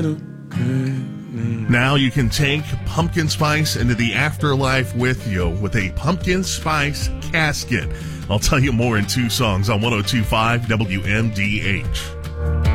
Now you can take pumpkin spice into the afterlife with you with a pumpkin spice casket. I'll tell you more in 2 songs on 102.5 WMDH.